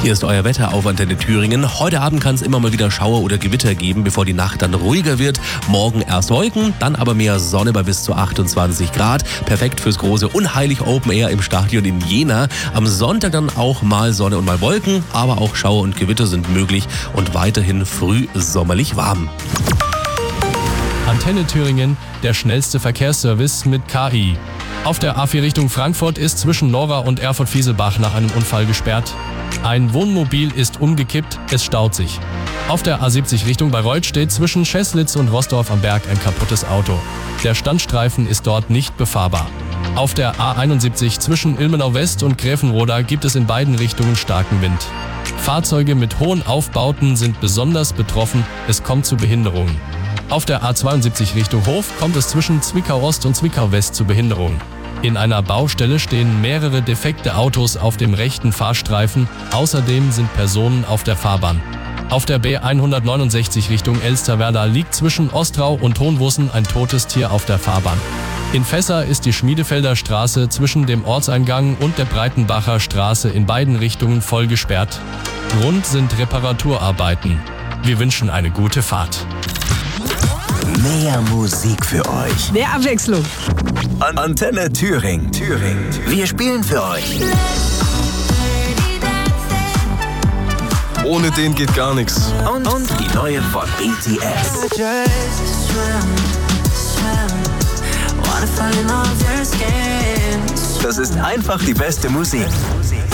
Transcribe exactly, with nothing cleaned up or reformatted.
Hier ist euer Wetter auf Antenne Thüringen. Heute Abend kann es immer mal wieder Schauer oder Gewitter geben, bevor die Nacht dann ruhiger wird. Morgen erst Wolken, dann aber mehr Sonne bei bis zu achtundzwanzig Grad. Perfekt fürs große Unheilig Open Air im Stadion in Jena. Am Sonntag dann auch mal Sonne und mal Wolken, aber auch Schauer und Gewitter sind möglich und weiterhin früh sommerlich warm. Antenne Thüringen, der schnellste Verkehrsservice mit K I. Auf der A vier Richtung Frankfurt ist zwischen Lora und Erfurt-Fieselbach nach einem Unfall gesperrt. Ein Wohnmobil ist umgekippt, es staut sich. Auf der A siebzig Richtung Bayreuth steht zwischen Scheßlitz und Roßdorf am Berg ein kaputtes Auto. Der Standstreifen ist dort nicht befahrbar. Auf der A einundsiebzig zwischen Ilmenau West und Gräfenroda gibt es in beiden Richtungen starken Wind. Fahrzeuge mit hohen Aufbauten sind besonders betroffen, es kommt zu Behinderungen. Auf der A zweiundsiebzig Richtung Hof kommt es zwischen Zwickau Ost und Zwickau West zu Behinderungen. In einer Baustelle stehen mehrere defekte Autos auf dem rechten Fahrstreifen, außerdem sind Personen auf der Fahrbahn. Auf der B hundertneunundsechzig Richtung Elsterwerda liegt zwischen Ostrau und Hohenwussen ein totes Tier auf der Fahrbahn. In Fässer ist die Schmiedefelder Straße zwischen dem Ortseingang und der Breitenbacher Straße in beiden Richtungen voll gesperrt. Grund sind Reparaturarbeiten. Wir wünschen eine gute Fahrt. Mehr Musik für euch. Mehr Abwechslung. An Antenne Thüringen. Thüringen. Wir spielen für euch. Ohne den geht gar nichts. Und, und die neue von B T S. Das ist einfach die beste Musik.